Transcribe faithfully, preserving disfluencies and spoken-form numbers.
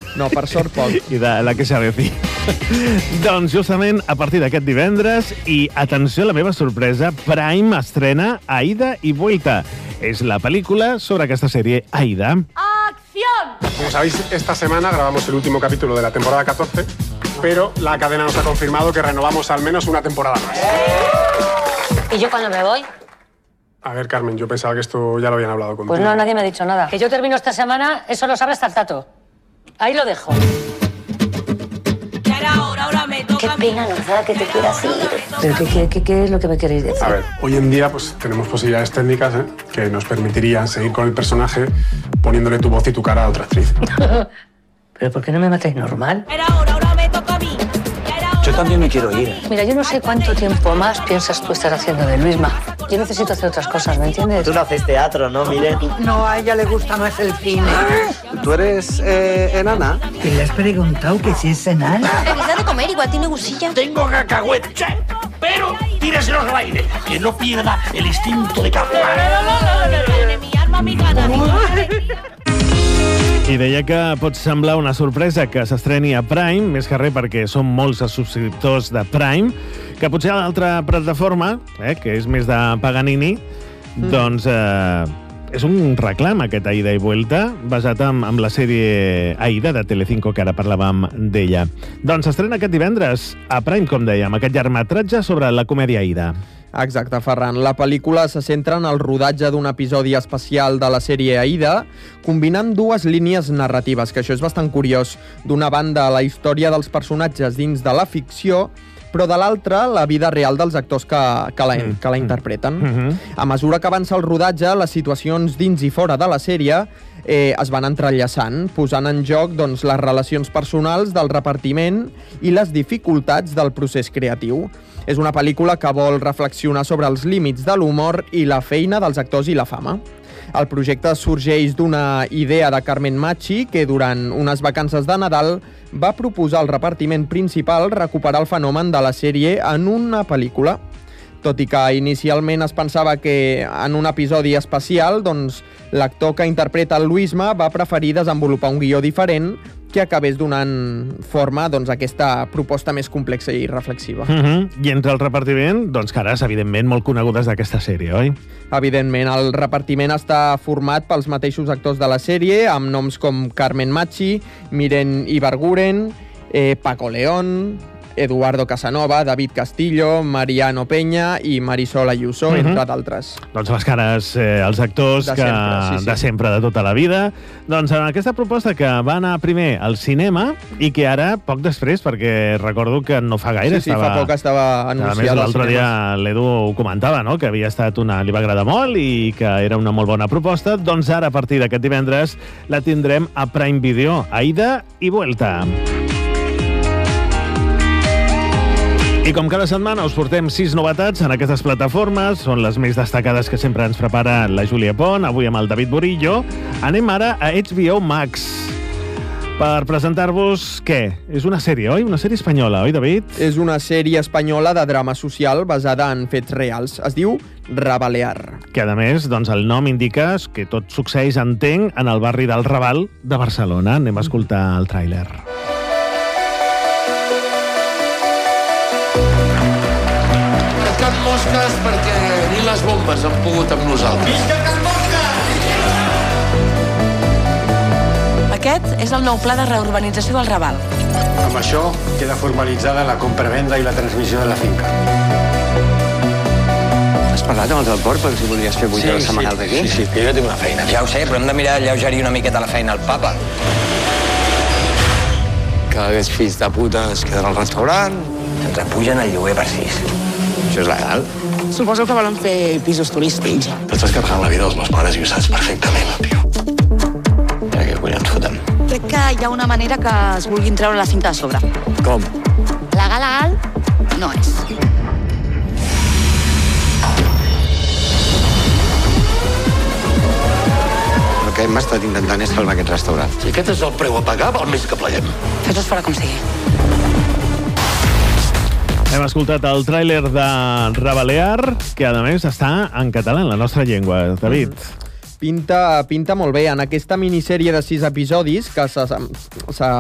No, per sort poc. I de la que s'ha de dir. Doncs justament a partir d'aquest divendres, i atenció a la meva sorpresa, Prime estrena Aida y Vuelta. És la pel·lícula sobre aquesta sèrie, Aida. ¡Acción! Como sabéis, esta semana grabamos el último capítulo de la temporada catorce, pero la cadena nos ha confirmado que renovamos al menos una temporada más. ¿Y yo cuándo me voy? A ver, Carmen, yo pensaba que esto ya lo habían hablado contigo. Pues no, nadie me ha dicho nada. Que yo termino esta semana, eso lo sabe hasta el tato. Ahí lo dejo. Qué pena nos da que te quieras ir. ¿Pero qué, qué, qué, qué es lo que me queréis decir? A ver, hoy en día pues tenemos posibilidades técnicas ¿eh? que nos permitirían seguir con el personaje poniéndole tu voz y tu cara a otra actriz. ¿Pero por qué no me matáis normal? Yo también me quiero ir. Mira, yo no sé cuánto tiempo más piensas tú estar haciendo de Luisma. Yo necesito hacer otras cosas, ¿me entiendes? Tú no haces teatro, ¿no, Miren? No, a ella le gusta más el cine. ¿Tú eres eh, enana? ¿Y le has preguntado que si es enana? Revisa de comer, igual tiene gusilla. Tengo cacahuete, pero tíreselos al aire, que no pierda el instinto de caza. Mi alma, mi gana. I deia que pot semblar una sorpresa que s'estreni a Prime, més que res perquè són molts els subscriptors de Prime, que potser a l'altra plataforma, eh, que és més de Paganini, mm. doncs eh, és un reclam aquest Aida y Vuelta, basat en, en la sèrie Aida de Telecinco, que ara parlàvem d'ella. Doncs s'estrena aquest divendres a Prime, com dèiem, aquest llargmetratge sobre la comèdia Aida. Exacte, Ferran. La pel·lícula se centra en el rodatge d'un episodi especial de la sèrie Aida, combinant dues línies narratives, que això és bastant curiós. D'una banda, la història dels personatges dins de la ficció, però de l'altra, la vida real dels actors que, que, la, que la interpreten. Mm-hmm. A mesura que avança el rodatge, les situacions dins i fora de la sèrie eh, es van entrellaçant, posant en joc doncs, les relacions personals del repartiment i les dificultats del procés creatiu. És una pel·lícula que vol reflexionar sobre els límits de l'humor i la feina dels actors i la fama. El projecte sorgeix d'una idea de Carmen Machi, que durant unes vacances de Nadal va proposar al repartiment principal recuperar el fenomen de la sèrie en una pel·lícula. Tot i que inicialment es pensava que en un episodi especial, doncs, l'actor que interpreta el Luisma va preferir desenvolupar un guió diferent que acabés donant forma doncs, a aquesta proposta més complexa i reflexiva. Mm-hmm. I entre el repartiment, doncs cares, evidentment, molt conegudes d'aquesta sèrie, oi? Evidentment, el repartiment està format pels mateixos actors de la sèrie, amb noms com Carmen Machi, Miren Ibarguren, eh, Paco León, Eduardo Casanova, David Castillo, Mariano Peña i Marisol Ayuso, mm-hmm. entre d'altres. Doncs les cares, eh, els actors de que sempre, sí, sí. de sempre, de tota la vida. Doncs en aquesta proposta que va anar primer al cinema i que ara, poc després, perquè recordo que no fa gaire sí, sí, estava... fa poc estava anunciada. A més, l'altre dia l'Edu ho comentava, no?, que havia estat una... li va agradar molt i que era una molt bona proposta. Doncs ara, a partir d'aquest divendres, la tindrem a Prime Video. Aida y Vuelta. I com cada setmana us portem sis novetats en aquestes plataformes, són les més destacades que sempre ens prepara la Júlia Pont, avui amb el David Borillo. Anem ara a H B O Max per presentar-vos, què? És una sèrie, oi? Una sèrie espanyola, oi, David? És una sèrie espanyola de drama social basada en fets reals. Es diu Rabalear. Que, a més, doncs, el nom indica que tot succeeix, entenc, en el barri del Raval de Barcelona. Anem a escoltar el tràiler. Can Mosques perquè ni les bombes han pogut amb nosaltres. Visca Can Mosques! Aquest és el nou pla de reurbanització del Raval. Amb això queda formalitzada la compravenda i la transmissió de la finca. Has parlat amb els del port per si volies fer vuit hores setmanals aquí? Sí, sí, que jo tinc una feina. Ja ho sé, però hem de mirar alleugerir una miqueta la feina al papa. Cada vegada fills de puta es queden al restaurant. Ens repugen el lloguer per sis. Això és legal? Suposo que volen fer pisos turístics. T'estàs carregant la vida dels meus pares i ho saps perfectament, tio. Ja que collons fotem. Crec que hi ha una manera que es vulguin treure la cinta de sobre. Com? Legal, legal, no és. El que hem estat intentant és salvar aquest restaurant. Si aquest és el preu a pagar, val més que pleguem. Fes-ho per aconseguir. Hem escoltat el tràiler de Rabalear, que, a més, està en català, en la nostra llengua. David. Pinta, pinta molt bé. En aquesta minissèrie de sis episodis que s'ha